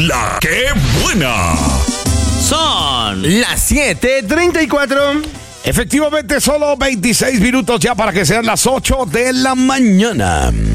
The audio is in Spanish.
¡La que buena! Son las 7:34. Efectivamente, solo 26 minutos ya para que sean las 8 de la mañana.